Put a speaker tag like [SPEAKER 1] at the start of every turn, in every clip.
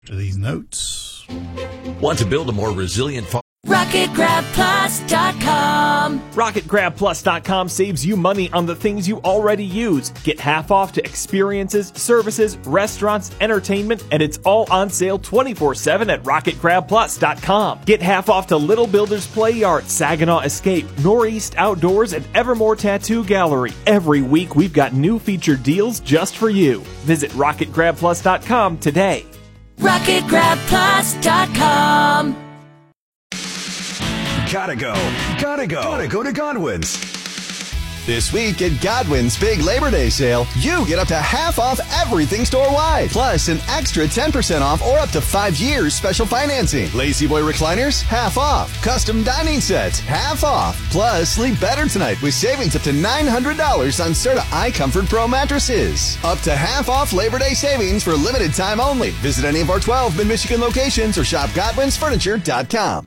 [SPEAKER 1] To these notes.
[SPEAKER 2] Want to build a more resilient farm?
[SPEAKER 3] RocketGrabPlus.com.
[SPEAKER 4] RocketGrabPlus.com saves you money on the things you already use. Get half off to experiences, services, restaurants, entertainment, and it's all on sale 24/7 at RocketGrabPlus.com. Get half off to Little Builders Play Yard, Saginaw Escape, Northeast Outdoors, and Evermore Tattoo Gallery. Every week we've got new featured deals just for you. Visit RocketGrabPlus.com today.
[SPEAKER 3] RocketGrabPlus.com.
[SPEAKER 5] Gotta go to Godwin's. This week at Godwin's Big Labor Day Sale, you get up to half off everything store-wide. Plus an extra 10% off or up to 5 years special financing. Lazy Boy recliners, half off. Custom dining sets, half off. Plus, sleep better tonight with savings up to $900 on Serta iComfort Pro mattresses. Up to half off Labor Day savings for limited time only. Visit any of our 12 Mid-Michigan locations or shop Godwin'sFurniture.com.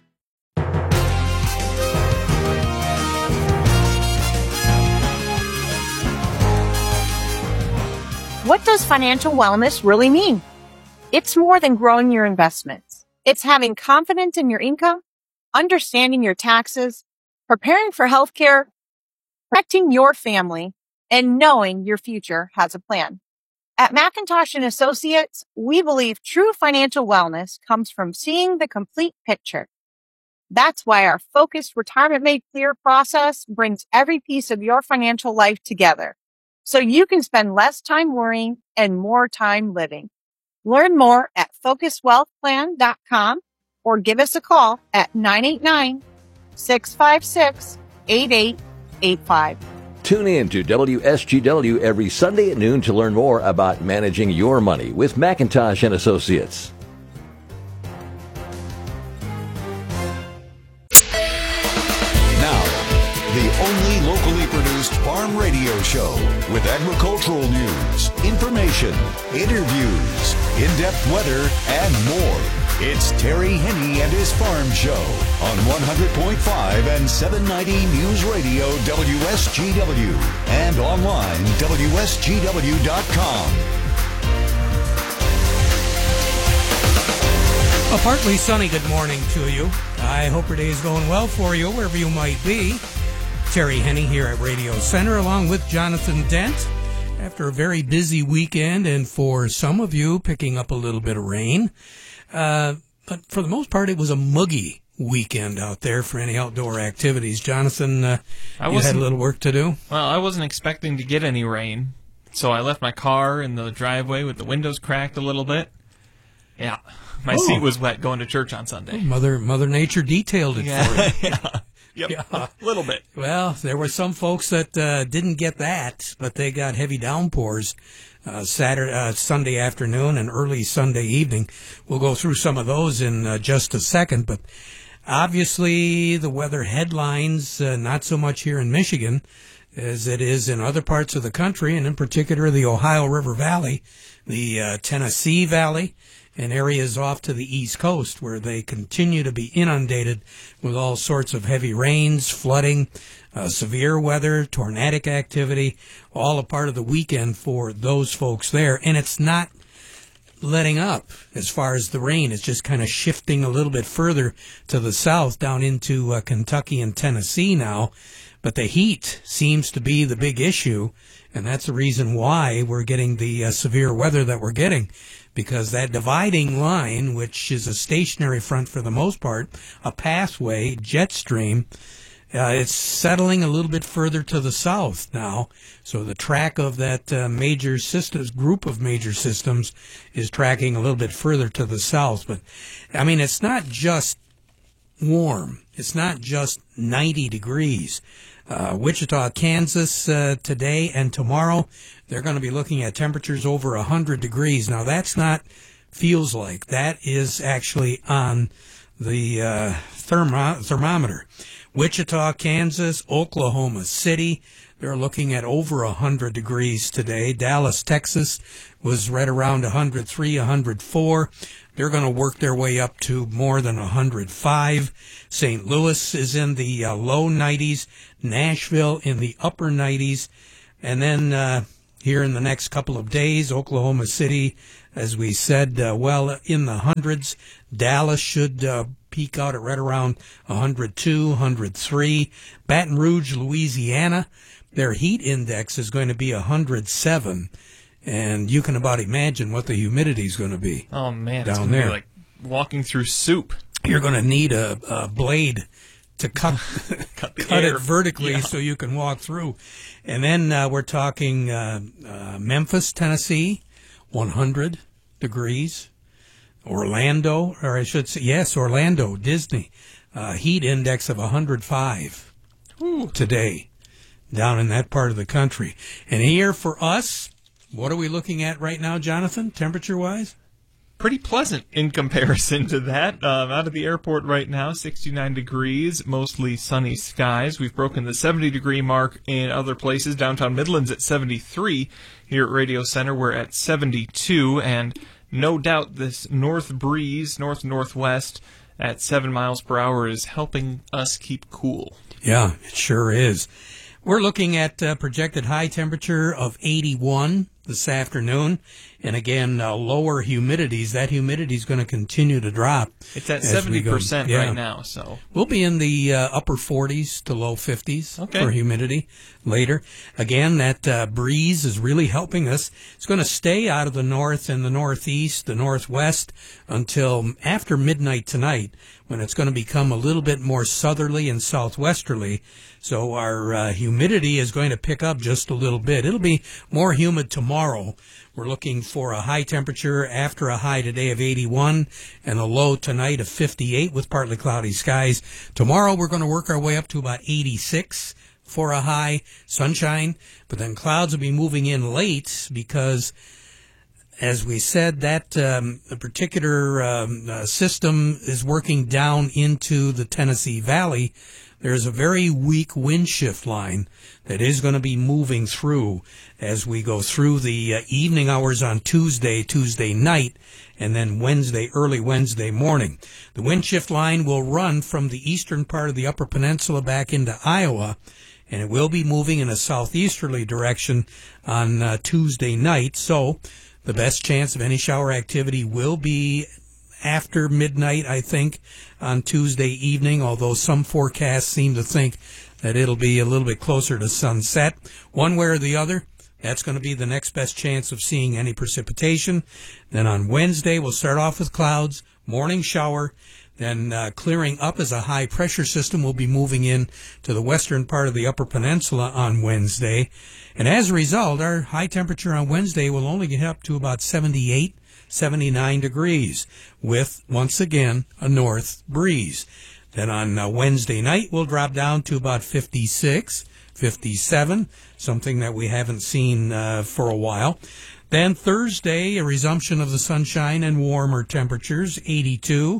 [SPEAKER 6] What does financial wellness really mean? It's more than growing your investments. It's having confidence in your income, understanding your taxes, preparing for healthcare, protecting your family, and knowing your future has a plan. At McIntosh & Associates, we believe true financial wellness comes from seeing the complete picture. That's why our focused Retirement Made Clear process brings every piece of your financial life together, so you can spend less time worrying and more time living. Learn more at FocusWealthPlan.com or give us a call at 989-656-8885.
[SPEAKER 2] Tune in to WSGW every Sunday at noon to learn more about managing your money with McIntosh & Associates.
[SPEAKER 7] The only locally produced farm radio show with agricultural news, information, interviews, in-depth weather, and more. It's Terry Henney and his Farm Show on 100.5 and 790 News Radio WSGW and online WSGW.com.
[SPEAKER 8] A partly sunny good morning to you. I hope your day is going well for you, wherever you might be. Terry Henney here at Radio Center, along with Jonathan Dent. After a very busy weekend, and for some of you, picking up a little bit of rain. But for the most part, it was a muggy weekend out there for any outdoor activities. Jonathan, you had a little work to do?
[SPEAKER 9] Well, I wasn't expecting to get any rain, so I left my car in the driveway with the windows cracked a little bit. Yeah, my seat was wet going to church on Sunday.
[SPEAKER 8] Mother Nature detailed it for you.
[SPEAKER 9] Yeah. Yep, yeah. A little bit.
[SPEAKER 8] Well, there were some folks that didn't get that, but they got heavy downpours Sunday afternoon and early Sunday evening. We'll go through some of those in just a second, but obviously the weather headlines, not so much here in Michigan as it is in other parts of the country, and in particular the Ohio River Valley, the Tennessee Valley, and areas off to the East Coast where they continue to be inundated with all sorts of heavy rains, flooding, severe weather, tornadic activity, all a part of the weekend for those folks there. And it's not letting up as far as the rain. It's just kind of shifting a little bit further to the south down into Kentucky and Tennessee now. But the heat seems to be the big issue, and that's the reason why we're getting the severe weather that we're getting. Because that dividing line, which is a stationary front for the most part, a pathway, jet stream, it's settling a little bit further to the south now. So the track of that major systems, group of major systems, is tracking a little bit further to the south. But, I mean, it's not just warm. It's not just 90 degrees. Wichita, Kansas, today and tomorrow, they're going to be looking at temperatures over 100 degrees. Now, that's not feels like. That is actually on the thermometer. Wichita, Kansas, Oklahoma City, they're looking at over 100 degrees today. Dallas, Texas was right around 103, 104. They're going to work their way up to more than 105. St. Louis is in the low 90s. Nashville in the upper 90s. And then here in the next couple of days. Oklahoma City, as we said, well in the hundreds. Dallas should peak out at right around 102, 103. Baton Rouge, Louisiana, their heat index is going to be 107. And you can about imagine what the humidity is going to be.
[SPEAKER 9] Oh, man.
[SPEAKER 8] Down
[SPEAKER 9] it's
[SPEAKER 8] there.
[SPEAKER 9] Be like walking through soup.
[SPEAKER 8] You're going to need a blade to cut it vertically so you can walk through. And then we're talking Memphis, Tennessee, 100 degrees. Orlando, or I should say, yes, Orlando, Disney, heat index of 105 today down in that part of the country. And here for us, what are we looking at right now, Jonathan, temperature-wise?
[SPEAKER 9] Pretty pleasant in comparison to that. Out of the airport right now, 69 degrees, mostly sunny skies. We've broken the 70-degree mark in other places. Downtown Midland's at 73. Here at Radio Center, we're at 72. And no doubt this north breeze, north-northwest, at 7 miles per hour is helping us keep cool.
[SPEAKER 8] Yeah, it sure is. We're looking at projected high temperature of 81 this afternoon. And again, lower humidities. That humidity is going to continue to drop.
[SPEAKER 9] It's at 70% right now. So
[SPEAKER 8] we'll be in the upper 40s to low 50s for humidity later. Again, that breeze is really helping us. It's going to stay out of the north and the northeast, the northwest, until after midnight tonight, when it's going to become a little bit more southerly and southwesterly. So our humidity is going to pick up just a little bit. It'll be more humid tomorrow. We're looking for a high temperature after a high today of 81 and a low tonight of 58 with partly cloudy skies. Tomorrow we're going to work our way up to about 86 for a high, sunshine, but then clouds will be moving in late because, as we said, that particular system is working down into the Tennessee Valley. There's a very weak wind shift line that is going to be moving through as we go through the evening hours on Tuesday night, and then early Wednesday morning. The wind shift line will run from the eastern part of the Upper Peninsula back into Iowa, and it will be moving in a southeasterly direction on Tuesday night. So the best chance of any shower activity will be after midnight, I think, on Tuesday evening, although some forecasts seem to think that it'll be a little bit closer to sunset. One way or the other, that's going to be the next best chance of seeing any precipitation. Then on Wednesday, we'll start off with clouds, morning shower, then clearing up as a high-pressure system will be moving in to the western part of the Upper Peninsula on Wednesday. And as a result, our high temperature on Wednesday will only get up to about 78, 79 degrees with, once again, a north breeze. Then on Wednesday night, we'll drop down to about 56, 57, something that we haven't seen for a while. Then Thursday, a resumption of the sunshine and warmer temperatures, 82,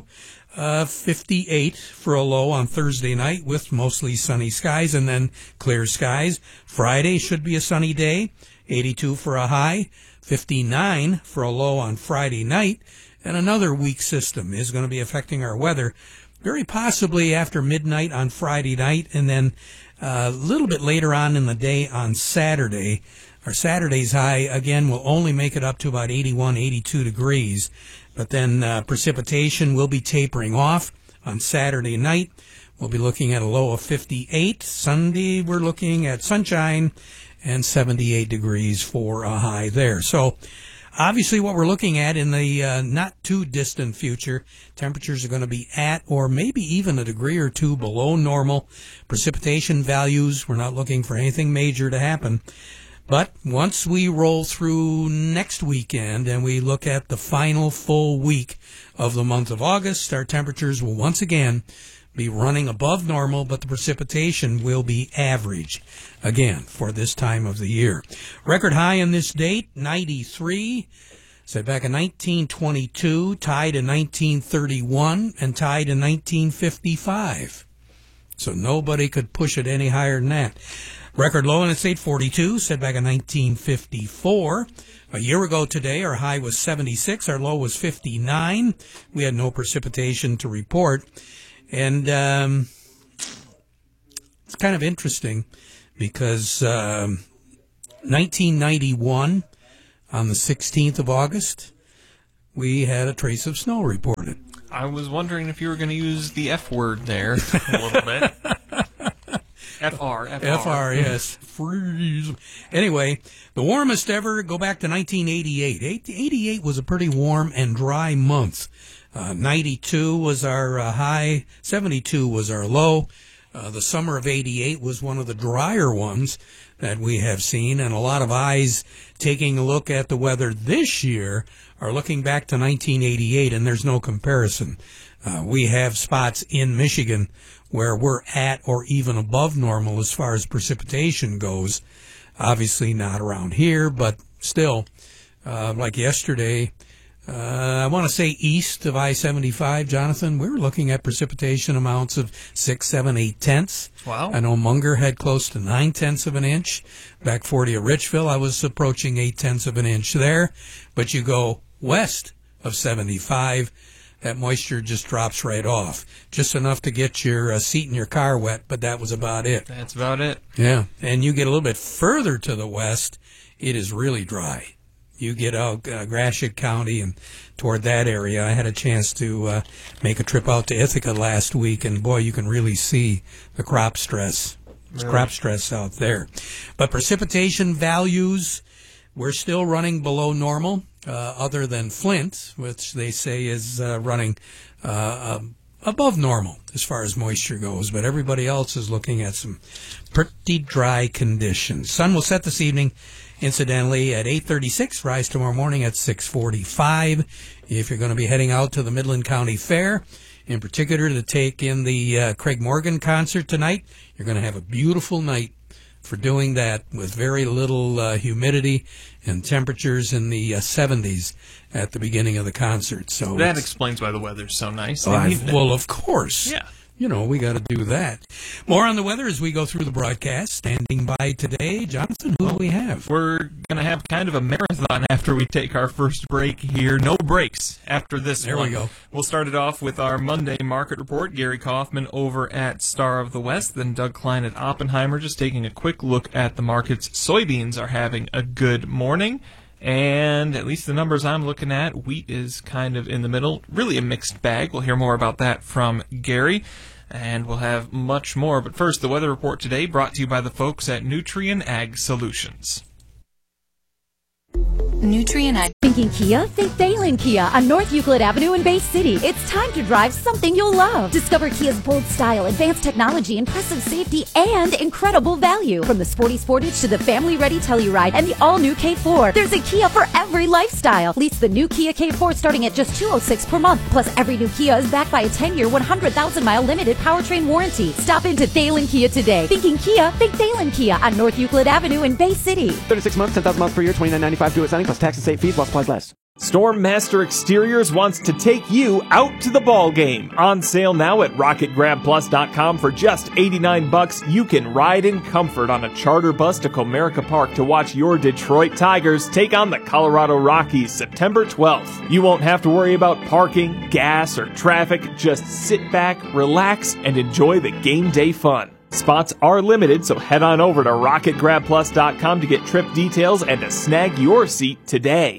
[SPEAKER 8] 58 for a low on Thursday night with mostly sunny skies and then clear skies. Friday should be a sunny day, 82 for a high, 59 for a low on Friday night. And another weak system is going to be affecting our weather, very possibly after midnight on Friday night, and then a little bit later on in the day on Saturday. Our Saturday's high, again, will only make it up to about 81, 82 degrees. But then precipitation will be tapering off on Saturday night. We'll be looking at a low of 58. Sunday, we're looking at sunshine and 78 degrees for a high there. So obviously what we're looking at in the not too distant future, temperatures are going to be at or maybe even a degree or two below normal. Precipitation values, we're not looking for anything major to happen. But once we roll through next weekend and we look at the final full week of the month of August, our temperatures will once again be running above normal, but the precipitation will be average again for this time of the year. Record high on this date, 93, set back in 1922, tied in 1931, and tied in 1955. So nobody could push it any higher than that. Record low in its 842, set back in 1954. A year ago today, our high was 76, our low was 59. We had no precipitation to report. And it's kind of interesting because 1991, on the 16th of August, we had a trace of snow reported.
[SPEAKER 9] I was wondering if you were going to use the F word there a little bit. FR,
[SPEAKER 8] yes. Freeze. Anyway, the warmest ever, go back to 1988. 88 was a pretty warm and dry month. 92 was our high, 72 was our low. The summer of 88 was one of the drier ones that we have seen, and a lot of eyes taking a look at the weather this year are looking back to 1988, and there's no comparison. We have spots in Michigan where we're at or even above normal as far as precipitation goes. Obviously not around here, but still, like yesterday, I want to say east of I-75, Jonathan, we were looking at precipitation amounts of 6, 7, 8 tenths.
[SPEAKER 9] Wow.
[SPEAKER 8] I know Munger had close to 9 tenths of an inch. Back 40 at Richville, I was approaching 8 tenths of an inch there. But you go west of 75, that moisture just drops right off. Just enough to get your seat in your car wet, but that was about it.
[SPEAKER 9] That's about it.
[SPEAKER 8] Yeah, and you get a little bit further to the west, it is really dry. You get out Gratiot County and toward that area. I had a chance to make a trip out to Ithaca last week, and boy, you can really see the crop stress. There's crop stress out there. But precipitation values, we're still running below normal, other than Flint, which they say is running above normal as far as moisture goes. But everybody else is looking at some pretty dry conditions. Sun will set this evening, incidentally, at 8:36, rise tomorrow morning at 6:45. If you're going to be heading out to the Midland County Fair, in particular to take in the Craig Morgan concert tonight, you're going to have a beautiful night for doing that with very little humidity and temperatures in the 70s at the beginning of the concert. So
[SPEAKER 9] that explains why the weather's so nice.
[SPEAKER 8] Well, of course.
[SPEAKER 9] Yeah.
[SPEAKER 8] You know, we got to do that. More on the weather as we go through the broadcast. Standing by today, Jonathan, who do we have?
[SPEAKER 9] We're going to have kind of a marathon after we take our first break here. No breaks after this
[SPEAKER 8] There
[SPEAKER 9] one.
[SPEAKER 8] we go.
[SPEAKER 9] We'll start it off with our Monday market report. Gary Kaufman over at Star of the West, then Doug Klein at Oppenheimer, just taking a quick look at the markets. Soybeans are having a good morning. And at least the numbers I'm looking at, wheat is kind of in the middle. Really a mixed bag. We'll hear more about that from Gary. And we'll have much more. But first, the weather report today brought to you by the folks at Nutrien Ag Solutions.
[SPEAKER 1] Nutrien Ag. Thinking Kia? Think Thalen Kia on North Euclid Avenue in Bay City. It's time to drive something you'll love. Discover Kia's bold style, advanced technology, impressive safety, and incredible value. From the sporty Sportage to the family-ready Telluride and the all-new K4, there's a Kia for every lifestyle. Lease the new Kia K4 starting at just $206 per month. Plus, every new Kia is backed by a 10-year, 100,000-mile limited powertrain warranty. Stop into Thalen Kia today. Thinking Kia? Think Thalen Kia on North Euclid Avenue in Bay City.
[SPEAKER 3] 36 months, 10,000 miles per year, $29.95 due at signing, plus tax and state fees while supplies last.
[SPEAKER 4] Stormmaster Exteriors wants to take you out to the ball game. On sale now at RocketGrabPlus.com for just $89. You can ride in comfort on a charter bus to Comerica Park to watch your Detroit Tigers take on the Colorado Rockies September 12th. You won't have to worry about parking, gas, or traffic. Just sit back, relax, and enjoy the game day fun. Spots are limited, so head on over to RocketGrabPlus.com to get trip details and to snag your seat today.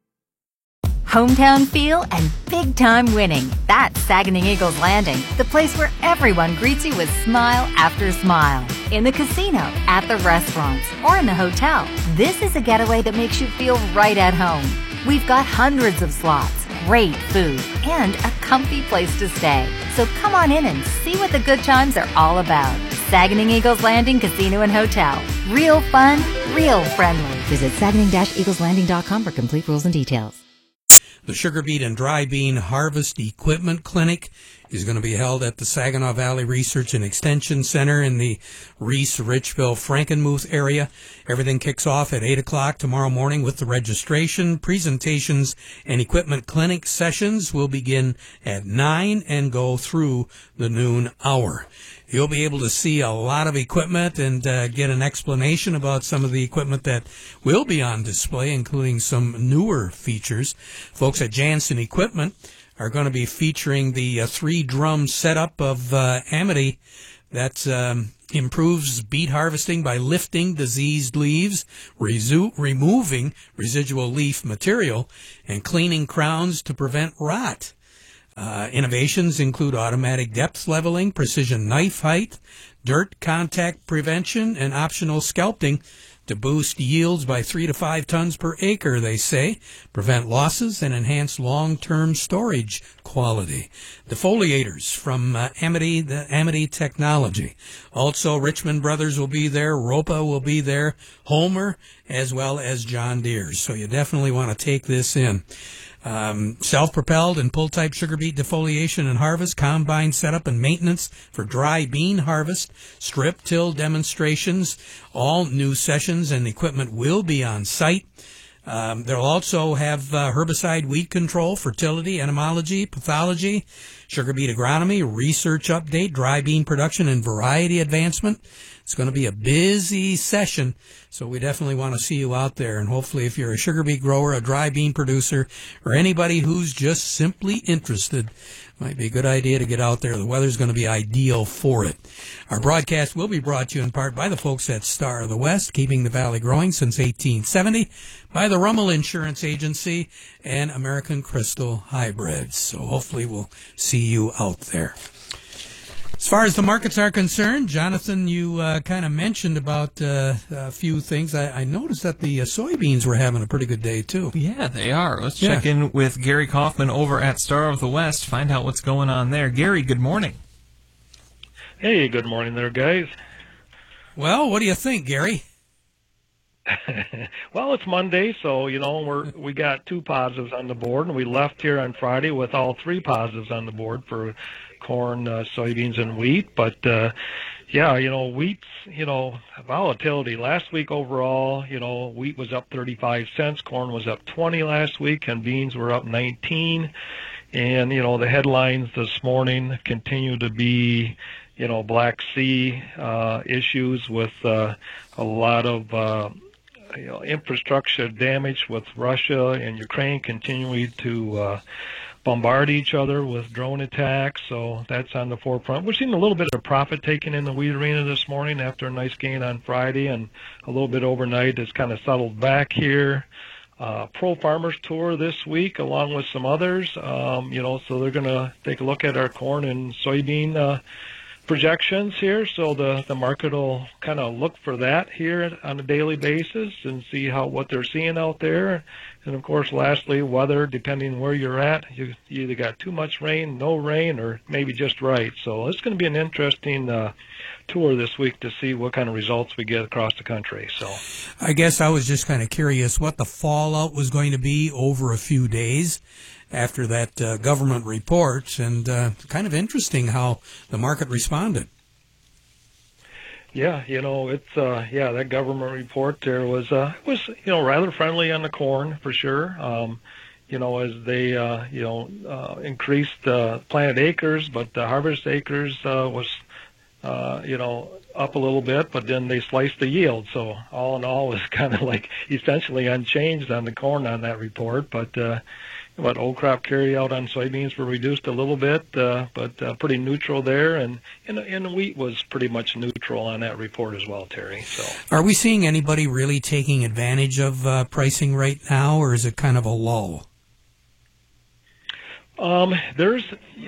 [SPEAKER 10] Hometown feel and big-time winning. That's Saginaw Eagles Landing, the place where everyone greets you with smile after smile. In the casino, at the restaurants, or in the hotel, this is a getaway that makes you feel right at home. We've got hundreds of slots, great food, and a comfy place to stay. So come on in and see what the good times are all about. Saginaw Eagles Landing Casino and Hotel. Real fun, real friendly. Visit Saginaw-EaglesLanding.com for complete rules and details.
[SPEAKER 8] The Sugar Beet and Dry Bean Harvest Equipment Clinic is going to be held at the Saginaw Valley Research and Extension Center in the Reese, Richville, Frankenmuth area. Everything kicks off at 8 o'clock tomorrow morning with the registration. Presentations and equipment clinic sessions will begin at 9 and go through the noon hour. You'll be able to see a lot of equipment and get an explanation about some of the equipment that will be on display, including some newer features. Folks at Jansen Equipment are going to be featuring the 3-drum setup of Amity That improves beet harvesting by lifting diseased leaves, removing residual leaf material, and cleaning crowns to prevent rot. Innovations include automatic depth leveling, precision knife height, dirt contact prevention, and optional sculpting to boost yields by 3 to 5 tons per acre, they say, prevent losses, and enhance long-term storage quality. Defoliators from Amity Technology. Also, Richmond Brothers will be there, Ropa will be there, Homer, as well as John Deere. So you definitely want to take this in. Self-propelled and pull-type sugar beet defoliation and harvest, combine setup and maintenance for dry bean harvest, strip till demonstrations. All new sessions and equipment will be on site. They'll also have herbicide weed control, fertility, entomology, pathology, sugar beet agronomy, research update, dry bean production, and variety advancement. It's going to be a busy session, so we definitely want to see you out there. And hopefully if you're a sugar beet grower, a dry bean producer, or anybody who's just simply interested, might be a good idea to get out there. The weather's going to be ideal for it. Our broadcast will be brought to you in part by the folks at Star of the West, keeping the valley growing since 1870, by the Rummel Insurance Agency, and American Crystal Hybrids. So hopefully we'll see you out there. As far as the markets are concerned, Jonathan, you kind of mentioned about a few things. I noticed that the soybeans were having a pretty good day, too.
[SPEAKER 9] Yeah, they are. Let's check in with Gary Kaufman over at Star of the West, find out what's going on there. Gary, good morning.
[SPEAKER 11] Hey, good morning there, guys.
[SPEAKER 8] Well, what do you think, Gary?
[SPEAKER 11] Well, it's Monday, so, we got 2 positives on the board, and we left here on Friday with all 3 positives on the board for corn, soybeans, and wheat. But, wheat's, volatility. Last week overall, wheat was up 35 cents, corn was up 20 last week, and beans were up 19. And, the headlines this morning continue to be, Black Sea issues with a lot of infrastructure damage with Russia and Ukraine continuing to bombard each other with drone attacks. So that's on the forefront. We're seeing a little bit of profit taken in the wheat arena this morning after a nice gain on Friday, and a little bit overnight. It's kind of settled back here. Pro Farmers Tour this week along with some others, so they're going to take a look at our corn and soybean projections here, so the market will kind of look for that here on a daily basis and see what they're seeing out there. And of course, lastly, weather, depending where you're at, you either got too much rain, no rain, or maybe just right. So it's going to be an interesting tour this week to see what kind of results we get across the country. So
[SPEAKER 8] I guess I was just kind of curious what the fallout was going to be over a few days after that government report, and kind of interesting how the market responded.
[SPEAKER 11] Yeah, it's that government report there was rather friendly on the corn for sure. As they increased planted acres, but the harvest acres was up a little bit, but then they sliced the yield. So all in all, it was kind of like essentially unchanged on the corn on that report, but old crop carryout on soybeans were reduced a little bit, but pretty neutral there, and wheat was pretty much neutral on that report as well, Terry. So,
[SPEAKER 8] are we seeing anybody really taking advantage of pricing right now, or is it kind of a lull?
[SPEAKER 11] There's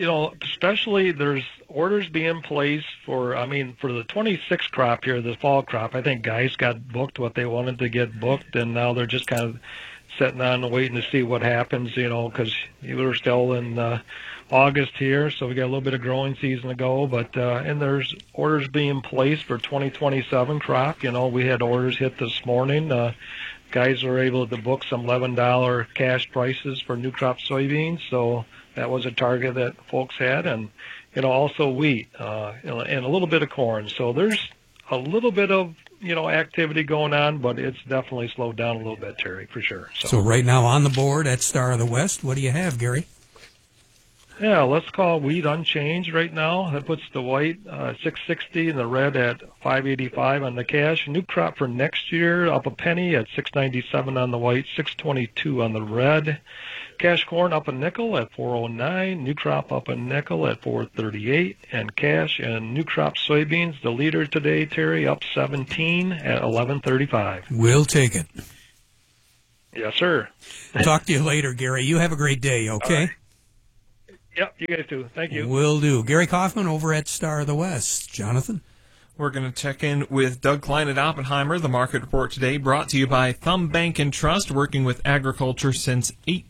[SPEAKER 11] orders being placed for the 26 crop here, the fall crop. I think guys got booked what they wanted to get booked, and now they're just kind of sitting on and waiting to see what happens, because we're still in August here, so we got a little bit of growing season to go. But and there's orders being placed for 2027 crop. We had orders hit this morning. Guys were able to book some $11 cash prices for new crop soybeans, so that was a target that folks had, and also wheat, and a little bit of corn. So there's a little bit of activity going on, but it's definitely slowed down a little bit, Terry, for sure.
[SPEAKER 8] So right now on the board at Star of the West, what do you have, Gary?
[SPEAKER 11] Yeah, let's call wheat unchanged right now. That puts the white 660 and the red at 585 on the cash. New crop for next year up a penny at 697 on the white, 622 on the red. Cash corn up a nickel at 4.09, new crop up a nickel at 4.38, and cash and new crop soybeans, the leader today, Terry, up 17 at 11.35.
[SPEAKER 8] We'll take it.
[SPEAKER 11] Yes, sir.
[SPEAKER 8] Talk to you later, Gary. You have a great day, okay?
[SPEAKER 11] Right. Yep, you guys too. Thank you.
[SPEAKER 8] Will do. Gary Kaufman over at Star of the West. Jonathan?
[SPEAKER 9] We're going to check in with Doug Klein at Oppenheimer. The market report today brought to you by Thumb Bank and Trust, working with agriculture since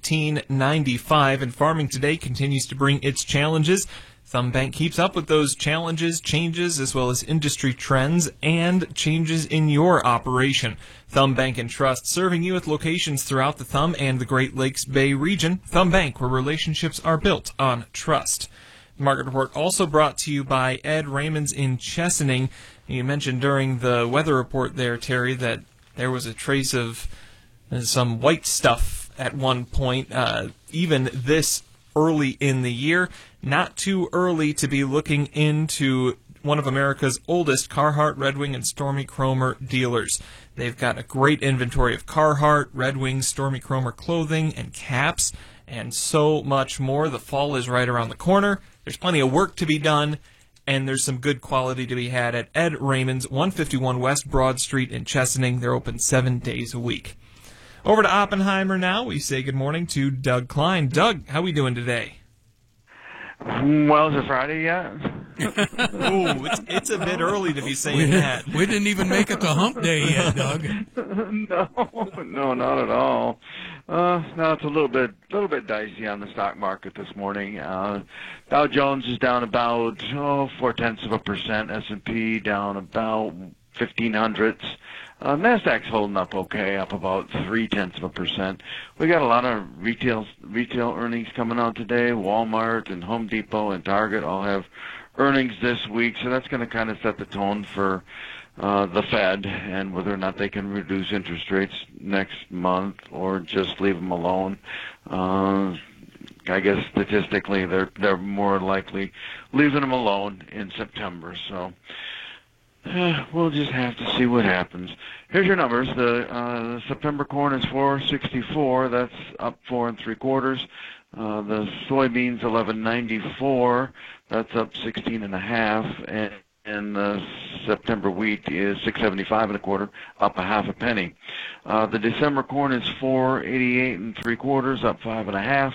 [SPEAKER 9] 1895. And farming today continues to bring its challenges. Thumb Bank keeps up with those challenges, changes, as well as industry trends and changes in your operation. Thumb Bank and Trust, serving you with locations throughout the Thumb and the Great Lakes Bay region. Thumb Bank, where relationships are built on trust. The market report also brought to you by Ed Raymond's in Chesaning. You mentioned during the weather report there, Terry, that there was a trace of some white stuff at one point, even this early in the year. Not too early to be looking into one of America's oldest Carhartt, Red Wing, and Stormy Kromer dealers. They've got a great inventory of Carhartt, Red Wing, Stormy Kromer clothing and caps, and so much more. The fall is right around the corner. There's plenty of work to be done, and there's some good quality to be had at Ed Raymond's, 151 West Broad Street in Chesaning. They're open 7 days a week. Over to Oppenheimer now. We say good morning to Doug Klein. Doug, how are we doing today?
[SPEAKER 12] Well, is it Friday yet?
[SPEAKER 9] Ooh, it's a bit early to be saying that.
[SPEAKER 8] We didn't even make it to hump day yet, Doug.
[SPEAKER 12] No, not at all. No, it's a little bit dicey on the stock market this morning. Dow Jones is down about 0.4%. S&P down about 0.15. Nasdaq's holding up okay, up about 0.3%. We got a lot of retail earnings coming out today. Walmart and Home Depot and Target all have earnings this week, so that's going to kind of set the tone for the Fed and whether or not they can reduce interest rates next month or just leave them alone. I guess statistically they're more likely leaving them alone in September. So we'll just have to see what happens. Here's your numbers. The September corn is 4.64. That's up 4 3/4. The soybeans 11.94. That's up 16.5. And the September wheat is 6.75 1/4, up 0.5 penny. The December corn is 4.88 3/4, up 5.5.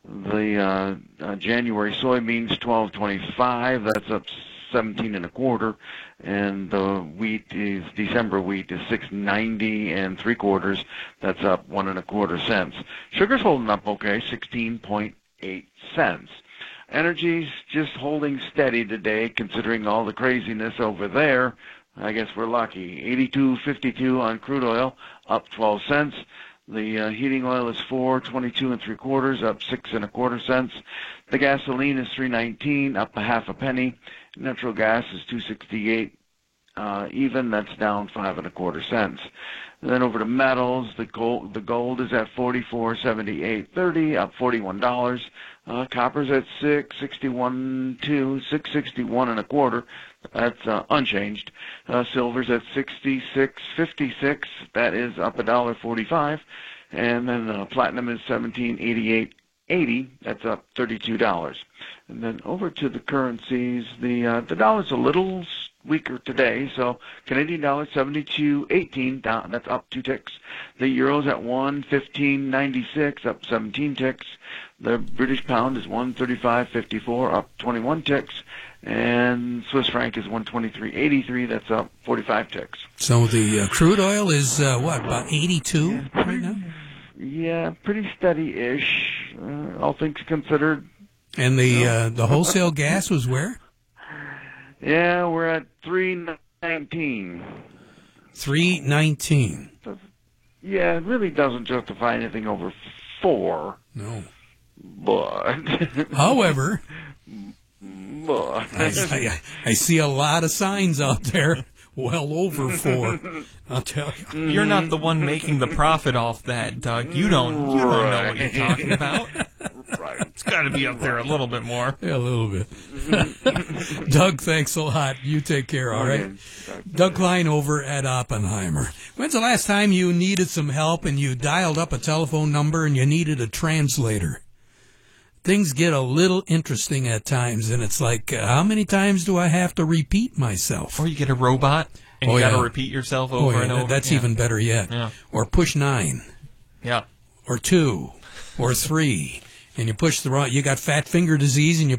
[SPEAKER 12] The January soybeans 12.25. That's up 17 1/4, and the December wheat is 6.90 3/4. That's up 1 1/4 cents. Sugar's holding up okay, 16.8 cents. Energy's just holding steady today, considering all the craziness over there. I guess we're lucky. 82.52 on crude oil, up 12 cents. The heating oil is 4.22 3/4, up 6 1/4 cents. The gasoline is 3.19, up 0.5 penny. Natural gas is 2.68 even. That's down 5 1/4 cents. And then over to metals, the gold is at 44.7830, up $41. Copper's at 661.2, 661 1/4. That's unchanged. Silver's at 66.56. That is up $1.45. And then platinum is 17.88.80. That's up $32. And then over to the currencies, the dollar's a little weaker today, so Canadian dollar 72.18, down, that's up 2 ticks. The euro's at 115.96, up 17 ticks. The British pound is 135.54, up 21 ticks. And Swiss franc is 123.83, that's up 45 ticks.
[SPEAKER 8] So the crude oil is about 82 right now?
[SPEAKER 12] Yeah, pretty steady-ish, all things considered.
[SPEAKER 8] And the wholesale gas was where?
[SPEAKER 12] Yeah, we're at 3.19.
[SPEAKER 8] 3.19.
[SPEAKER 12] Yeah, it really doesn't justify anything over 4.
[SPEAKER 8] No.
[SPEAKER 12] But
[SPEAKER 8] however, I see a lot of signs out there. Well over 4, I'll tell you.
[SPEAKER 9] You're not the one making the profit off that, Doug. You don't know what you're talking about.
[SPEAKER 12] Right.
[SPEAKER 8] It's
[SPEAKER 9] got to be up there a little bit more.
[SPEAKER 8] Yeah, a little bit. Doug, thanks a lot. You take care, all right? Doug Klein over at Oppenheimer. When's the last time you needed some help and you dialed up a telephone number and you needed a translator? Things get a little interesting at times, and it's like, how many times do I have to repeat myself?
[SPEAKER 9] Or you get a robot, and you got to repeat yourself over and over.
[SPEAKER 8] That's even better yet.
[SPEAKER 9] Yeah.
[SPEAKER 8] Or push 9.
[SPEAKER 9] Yeah.
[SPEAKER 8] Or 2. Or 3. And you push the wrong, you got fat finger disease and you